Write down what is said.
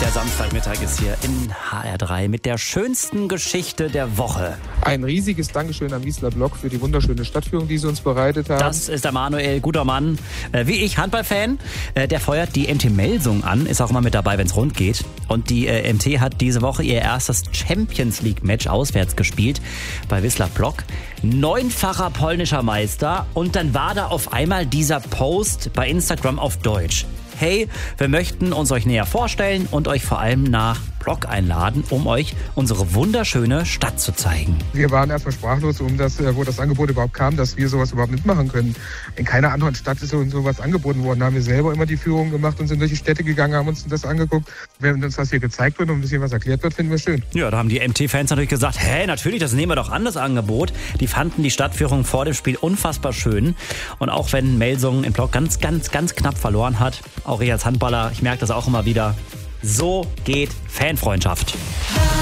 Der Samstagmittag ist hier in HR3 mit der schönsten Geschichte der Woche. Ein riesiges Dankeschön an Wiesler Block für die wunderschöne Stadtführung, die sie uns bereitet haben. Das ist der Manuel, guter Mann, wie ich, Handballfan. Der feuert die MT Melsung an, ist auch immer mit dabei, wenn es rund geht. Und die MT hat diese Woche ihr erstes Champions League Match auswärts gespielt bei Wiesler Block. 9-facher polnischer Meister. Und dann war da auf einmal dieser Post bei Instagram auf Deutsch. Hey, wir möchten uns euch näher vorstellen und euch vor allem nach Block einladen, um euch unsere wunderschöne Stadt zu zeigen. Wir waren erstmal sprachlos, wo das Angebot überhaupt kam, dass wir sowas überhaupt mitmachen können. In keiner anderen Stadt ist uns sowas angeboten worden. Da haben wir selber immer die Führung gemacht und sind durch die Städte gegangen, haben uns das angeguckt. Wenn uns das hier gezeigt wird und ein bisschen was erklärt wird, finden wir schön. Ja, da haben die MT-Fans natürlich gesagt, hey, natürlich, das nehmen wir doch an, das Angebot. Die fanden die Stadtführung vor dem Spiel unfassbar schön. Und auch wenn Melsungen in Block ganz knapp verloren hat, auch ich als Handballer, ich merke das auch immer wieder, so geht Fanfreundschaft.